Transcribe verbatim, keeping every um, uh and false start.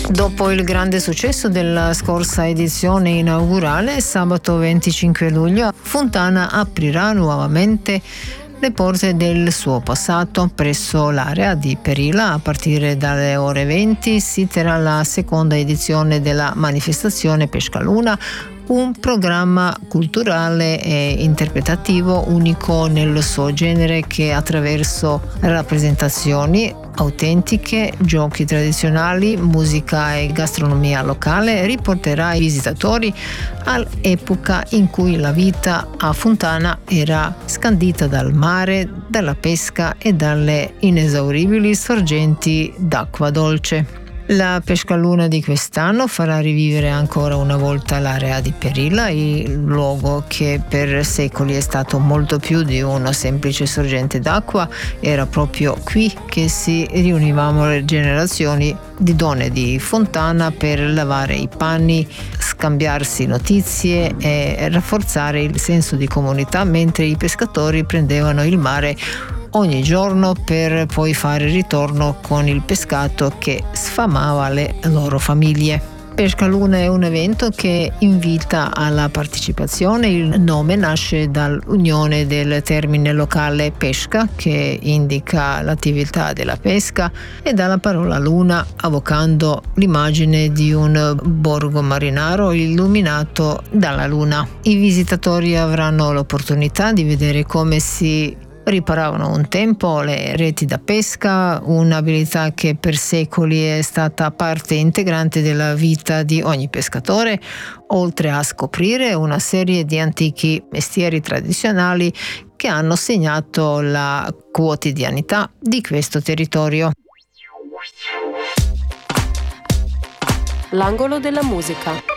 Dopo il grande successo della scorsa edizione inaugurale, sabato venticinque luglio, Fontana aprirà nuovamente le porte del suo passato. Presso l'area di Perila, a partire dalle ore venti, si terrà la seconda edizione della manifestazione Pescaluna, un programma culturale e interpretativo unico nel suo genere che, attraverso rappresentazioni autentiche, giochi tradizionali, musica e gastronomia locale, riporterà i visitatori all'epoca in cui la vita a Fontana era scandita dal mare, dalla pesca e dalle inesauribili sorgenti d'acqua dolce. La Pescaluna di quest'anno farà rivivere ancora una volta l'area di Perila, il luogo che per secoli è stato molto più di una semplice sorgente d'acqua. Era proprio qui che si riunivano le generazioni di donne di Fontana per lavare i panni, scambiarsi notizie e rafforzare il senso di comunità, mentre i pescatori prendevano il mare ogni giorno per poi fare ritorno con il pescato che sfamava le loro famiglie. Pescaluna è un evento che invita alla partecipazione. Il nome nasce dall'unione del termine locale pesca, che indica l'attività della pesca, e dalla parola luna, avvocando l'immagine di un borgo marinaro illuminato dalla luna. I visitatori avranno l'opportunità di vedere come si riparavano un tempo le reti da pesca, un'abilità che per secoli è stata parte integrante della vita di ogni pescatore, oltre a scoprire una serie di antichi mestieri tradizionali che hanno segnato la quotidianità di questo territorio. L'angolo della musica.